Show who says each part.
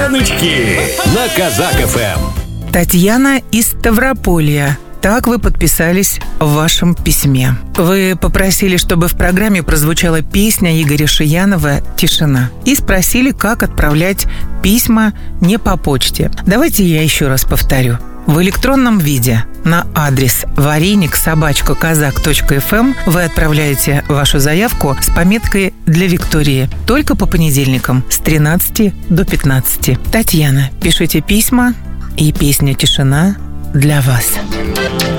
Speaker 1: Баночки на Казак ФМ.
Speaker 2: Татьяна из Ставрополья. Так вы подписались в вашем письме. Вы попросили, чтобы в программе прозвучала песня Игоря Шиянова «Тишина». И спросили, как отправлять письма не по почте. Давайте я еще раз повторю. В электронном виде на адрес вареник@казак.фм вы отправляете вашу заявку с пометкой «Для Виктории» только по понедельникам с 13 до 15. Татьяна, пишите письма, и песня «Тишина» для вас.